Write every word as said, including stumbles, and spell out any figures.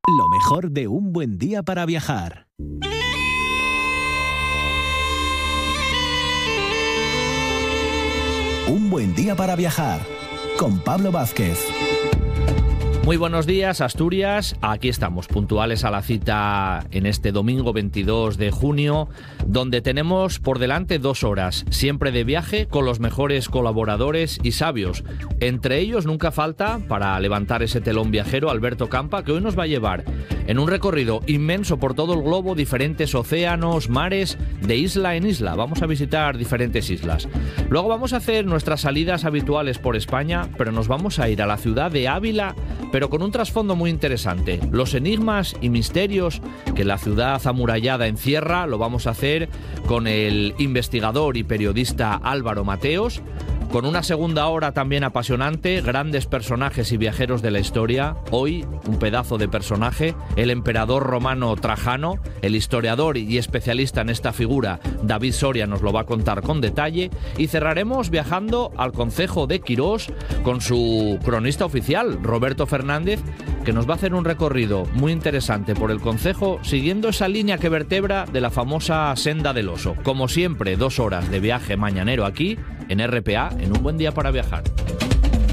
Lo mejor de un buen día para viajar. Un buen día para viajar con Pablo Vázquez. Muy buenos días, Asturias. Aquí estamos, puntuales a la cita en este domingo veintidós de junio, donde tenemos por delante dos horas, siempre de viaje, con los mejores colaboradores y sabios. Entre ellos nunca falta, para levantar ese telón viajero, Alberto Campa, que hoy nos va a llevar en un recorrido inmenso por todo el globo, diferentes océanos, mares, de isla en isla. Vamos a visitar diferentes islas. Luego vamos a hacer nuestras salidas habituales por España, pero nos vamos a ir a la ciudad de Ávila, pero con un trasfondo muy interesante. Los enigmas y misterios que la ciudad amurallada encierra lo vamos a hacer con el investigador y periodista Álvaro Mateos, con una segunda hora también apasionante, grandes personajes y viajeros de la historia. Hoy, un pedazo de personaje, el emperador romano Trajano. El historiador y especialista en esta figura, David Soria, nos lo va a contar con detalle. Y cerraremos viajando al concejo de Quirós con su cronista oficial, Roberto Fernández, que nos va a hacer un recorrido muy interesante por el concejo, siguiendo esa línea que vertebra de la famosa Senda del Oso. Como siempre, dos horas de viaje mañanero aquí, en R P A, en Un Buen Día para Viajar.